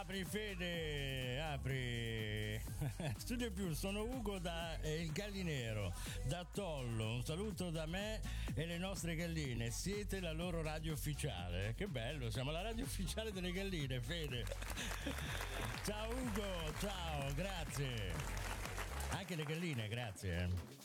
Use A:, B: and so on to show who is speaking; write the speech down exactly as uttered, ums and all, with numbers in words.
A: Apri Fede, apri. Studio Più, sono Ugo da eh, il Gallinero, da Tollo. Un saluto da me e le nostre galline. Siete la loro radio ufficiale. Che bello, siamo la radio ufficiale delle galline, Fede. Ciao Ugo, ciao, grazie. Anche le galline, grazie.